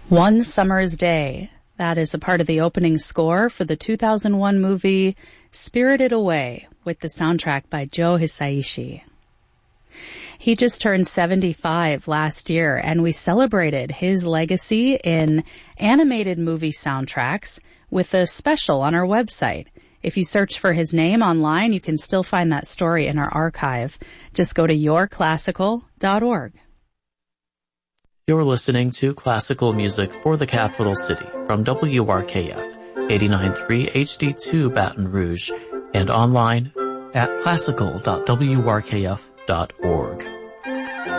One Summer's Day. That is a part of the opening score for the 2001 movie Spirited Away, with the soundtrack by Joe Hisaishi. He just turned 75 last year, and we celebrated his legacy in animated movie soundtracks with a special on our website. If you search for his name online, you can still find that story in our archive. Just go to yourclassical.org. You're listening to classical music for the capital city from WRKF 89.3 HD2 Baton Rouge and online at classical.wrkf.org.